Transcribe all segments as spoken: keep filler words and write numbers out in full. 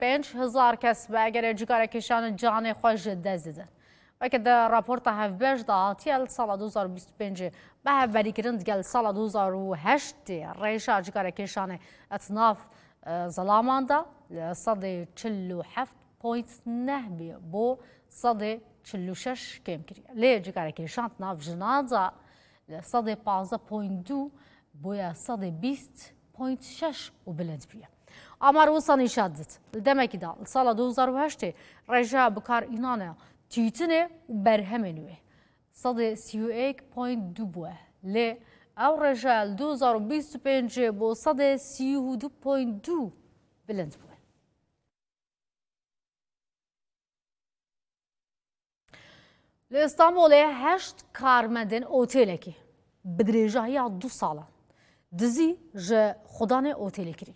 پنج هزار کس به اگر جگرکشان جان خوش دست دادن و که در راپورت هفبش دهاتی سال دو هزار و بیست و پنج به هفبری کرند گل سال دو هزار و هشت ریشا جگرکشان اتناف ظلاماندا صد چل و هفت پوینت نه بی بو صد چل و شش کم کری لی جگرکشان اتناف جنازا صد پانزده پوینت دو بویا صد بیست پوینت شش و بلند بیه آمار وصانی شدت دمکی دا سال دو هزار و هشت رجا بکار اینانه تیتنه و برهمه نوه صد سی و یک پوینت دو بوه لی او رجا دو هزار و بیست و پنج بو صد سی و دو پوینت دو بلند بوه لإستانبول هشت کارمندن اوتیله که بدرجه دو ساله دزی جه خدانه اوتیله کرین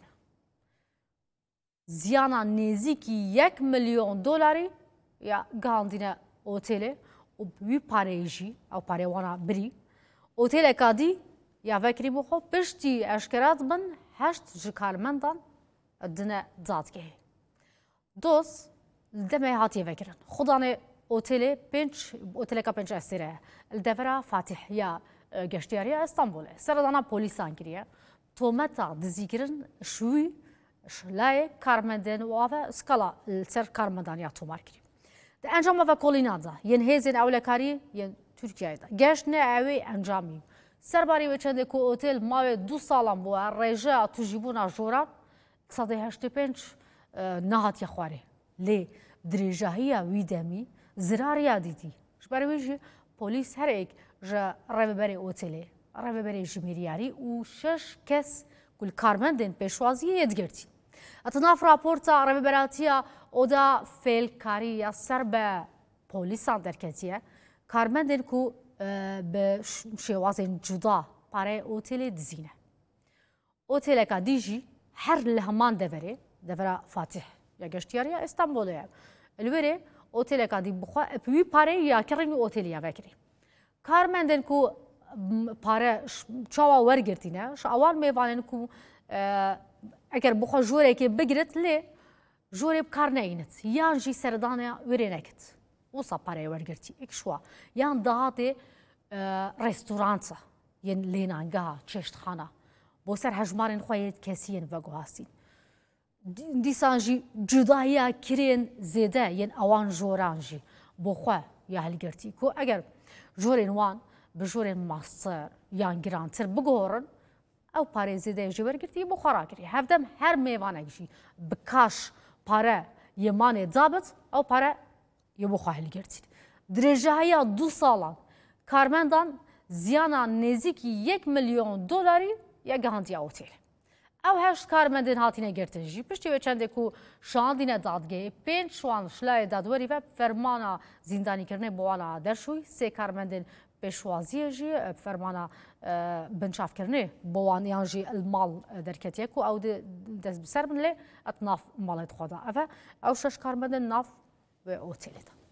زیانا نزدیکی یک میلیون دلاری یا گاندینه اوتیله و بی پارهجی او پاره وانا بری اوتیله کادی یا فکری بخو پشتی اشکرات بن هشت جکارمندان دنه دادگه دوست دمه هاتی فکرن خدانه اوتیله پنج اوتیله کا پنج استره الدفرا فاتح یا گشتیاری استانبول سردانا پلیسان کریه تومتا دزیگرن شوی شلای کارمندان و آفه سکالا سر کارمندان یا تومار کری. ده انجام و کولینادا ین هزین اولکاری ین ترکیه دا گشت نه اوی انجامی سرباری و چنده کو اوتیل ماوی دو سالم بو رجا تجیبونا جورا صد هشت پنج نهات یخواره لی درجهی ویدمی زراریا دیدی شباری ویجی پلیس هر ایک جا رهبری اوتیله رهبری جمیریاری و شش کس کل کارمندن پیشوازی یدگرتی اتناف راپورتا رهبراتیا اودا فعل کاری یا سر به پلیسان درکتیه کارمندن کو به شوازن جدا پاره اوتیل دزینه اوتیل کا دیجی هر لهمان دوره دوره فاتح یا گشتیاری استانبولیه الوره اوتیل کا دی بخوا پی پاره یا کریم اوتیلیا وکری کارمندن کو پاره چاوا ورگرتینه شاوال میوانن کو اگر بخوا جوره که بگیرت لی جوره بکار نینت یان جی سردانه وری نکت وصا پاره ورگرتی اکشوا یان دهات رستورانتا ین لینانگاه چشتخانه بو سر هجمارن خواهید کسین و گوهاستین دیسان جی جدایا کرین زیده ین اوان جوران جی بو خواه یا هلگرتی کو اگر جورین وان بجورین ماستر یان گرانتر بگورن او پاره زیده جبر گرتی بخورا کری هفدم هر میوانه گشی بکاش پاره یمانه دابت او پاره یبخواهل گرتی درجه های دو سالان کارمندان زیانا نزدیکی یک میلیون دلاری یا گهاندی اوتیل او هشت کارمندان هاتینه گرتن جی پشتی و چنده کو شاندینه دادگه پنج شوان شلای دادوری و فرمانا زندانی کرنه بوانا درشوی سه کارمندان پیشوازی جی فرمانا بنشاف کرنه بوان یان جی المال درکتیه کو او دست بسر من لی اتناف مالت خدا او او شش کارمندان ناف و اوتیل دا